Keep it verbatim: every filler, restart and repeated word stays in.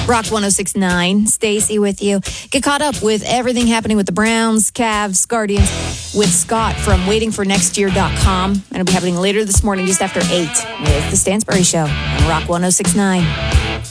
Rock one oh six point nine, Stacy with you. Get caught up with everything happening with the Browns, Cavs, Guardians with Scott from waiting for next year dot com. And it'll be happening later this morning just after eight with The Stansbury Show on Rock one oh six point nine.